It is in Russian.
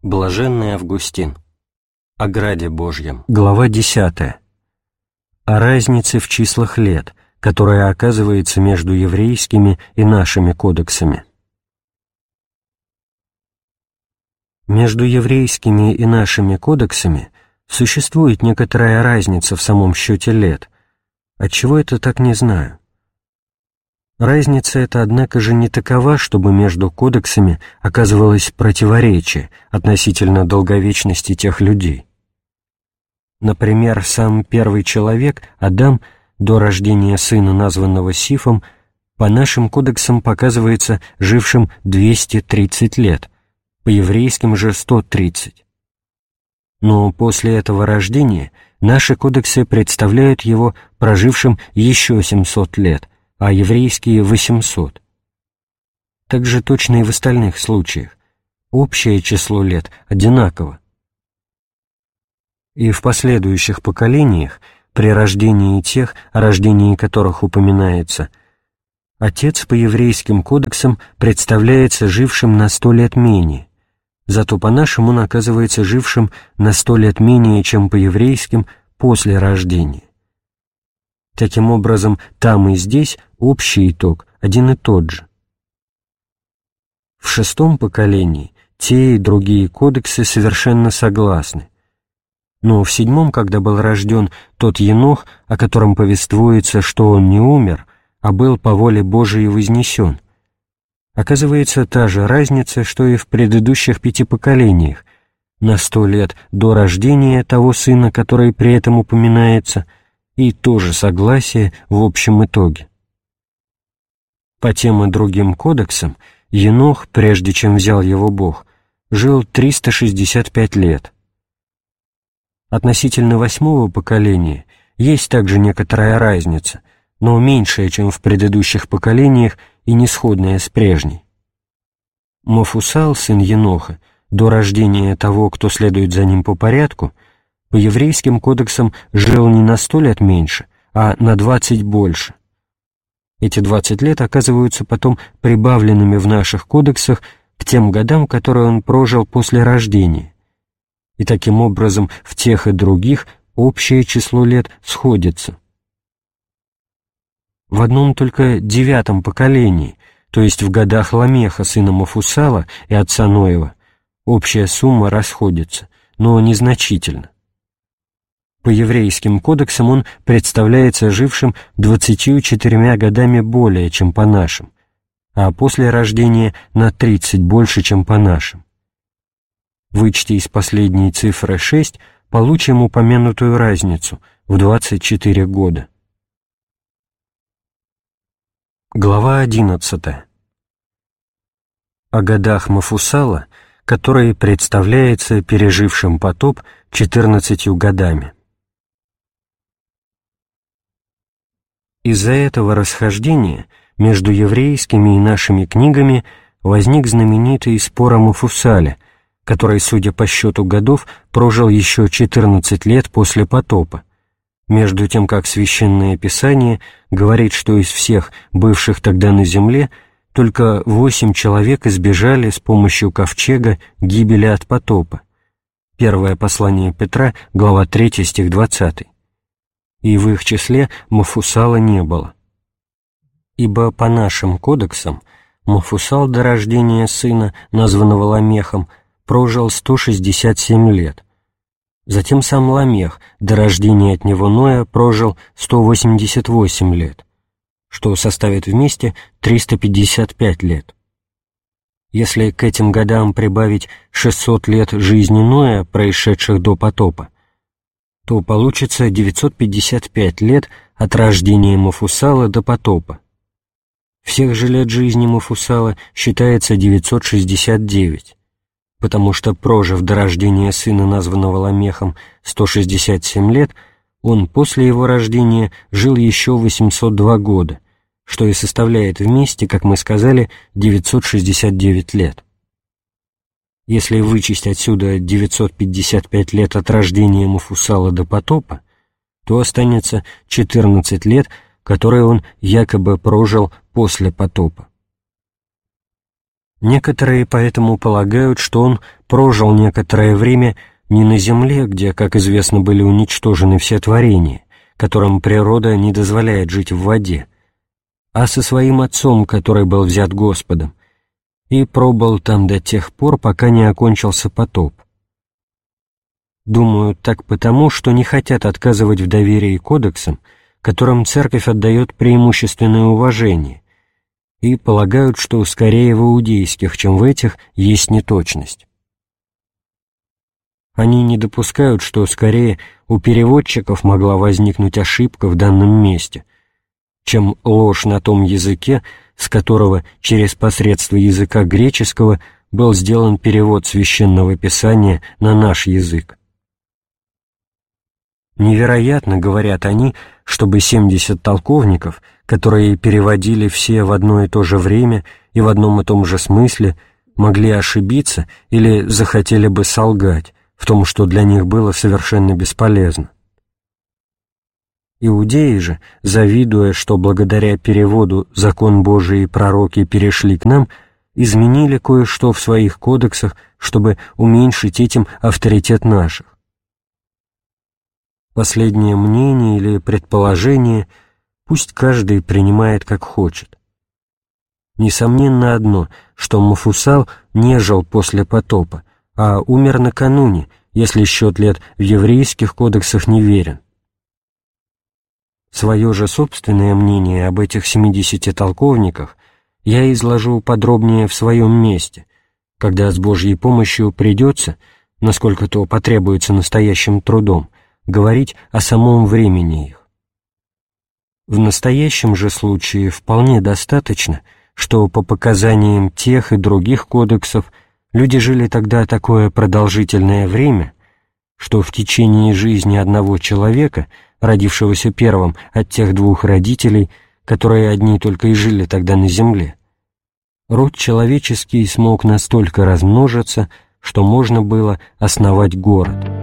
Блаженный Августин. О граде Божьем. Глава 10. О разнице в числах лет, которая оказывается между еврейскими и нашими кодексами. Между еврейскими и нашими кодексами существует некоторая разница в самом счете лет. Отчего это так, не знаю. Разница эта, однако же, не такова, чтобы между кодексами оказывалось противоречие относительно долговечности тех людей. Например, сам первый человек, Адам, до рождения сына, названного Сифом, по нашим кодексам показывается жившим 230 лет, по еврейским же 130. Но после этого рождения наши кодексы представляют его прожившим еще 700 лет, а еврейские — 800. Так же точно и в остальных случаях. Общее число лет одинаково. И в последующих поколениях, при рождении тех, о рождении которых упоминается, отец по еврейским кодексам представляется жившим на 100 лет менее, зато по нашим он оказывается жившим на 100 лет менее, чем по еврейским после рождения. Таким образом, там и здесь общий итог один и тот же. В шестом поколении те и другие кодексы совершенно согласны. Но в седьмом, когда был рожден тот Енох, о котором повествуется, что он не умер, а был по воле Божией вознесен, оказывается та же разница, что и в предыдущих 5 поколениях, на 100 лет до рождения того сына, который при этом упоминается, и тоже согласие в общем итоге. По тем и другим кодексам Енох, прежде чем взял его Бог, жил 365 лет. Относительно 8-го поколения есть также некоторая разница, но меньшая, чем в предыдущих поколениях и не сходная с прежней. Мафусал, сын Еноха, до рождения того, кто следует за ним по порядку, по еврейским кодексам жил не на 100 лет меньше, а на 20 больше. Эти 20 лет оказываются потом прибавленными в наших кодексах к тем годам, которые он прожил после рождения. И таким образом в тех и других общее число лет сходится. В одном только 9-м поколении, то есть в годах Ламеха, сына Мафусала и отца Ноева, общая сумма расходится, но незначительно. По еврейским кодексам он представляется жившим 24 годами более, чем по нашим, а после рождения на 30 больше, чем по нашим. Вычти из последней цифры 6, получим упомянутую разницу в 24 года. Глава 11. О годах Мафусала, который представляется пережившим потоп 14 годами. Из-за этого расхождения между еврейскими и нашими книгами возник знаменитый спор о Мафусале, который, судя по счету годов, прожил еще 14 лет после потопа, между тем как Священное Писание говорит, что из всех бывших тогда на земле только 8 человек избежали с помощью ковчега гибели от потопа. Первое послание Петра, глава 3, стих 20. И в их числе Мафусала не было. Ибо по нашим кодексам Мафусал до рождения сына, названного Ламехом, прожил 167 лет. Затем сам Ламех до рождения от него Ноя прожил 188 лет, что составит вместе 355 лет. Если к этим годам прибавить 600 лет жизни Ноя, происшедших до потопа, то получится 955 лет от рождения Мафусала до потопа. Всех же лет жизни Мафусала считается 969, потому что, прожив до рождения сына, названного Ламехом, 167 лет, он после его рождения жил еще 802 года, что и составляет вместе, как мы сказали, 969 лет. Если вычесть отсюда 955 лет от рождения Мафусала до потопа, то останется 14 лет, которые он якобы прожил после потопа. Некоторые поэтому полагают, что он прожил некоторое время не на земле, где, как известно, были уничтожены все творения, которым природа не дозволяет жить в воде, а со своим отцом, который был взят Господом, и пробыл там до тех пор, пока не окончился потоп. Думаю, так потому, что не хотят отказывать в доверии кодексам, которым Церковь отдает преимущественное уважение, и полагают, что скорее в иудейских, чем в этих, есть неточность. Они не допускают, что скорее у переводчиков могла возникнуть ошибка в данном месте, чем ложь на том языке, с которого через посредство языка греческого был сделан перевод Священного Писания на наш язык. Невероятно, говорят они, чтобы 70 толковников, которые переводили все в одно и то же время и в одном и том же смысле, могли ошибиться или захотели бы солгать в том, что для них было совершенно бесполезно. Иудеи же, завидуя, что благодаря переводу закон Божий и пророки перешли к нам, изменили кое-что в своих кодексах, чтобы уменьшить этим авторитет наших. Последнее мнение или предположение пусть каждый принимает как хочет. Несомненно одно, что Мафусал не жил после потопа, а умер накануне, если счет лет в еврейских кодексах не верен. Свое же собственное мнение об этих 70 толковниках я изложу подробнее в своем месте, когда с Божьей помощью придется, насколько то потребуется настоящим трудом, говорить о самом времени их. В настоящем же случае вполне достаточно, что по показаниям тех и других кодексов люди жили тогда такое продолжительное время, что в течение жизни одного человека, родившегося первым от тех двух родителей, которые одни только и жили тогда на земле, род человеческий смог настолько размножиться, что можно было основать город.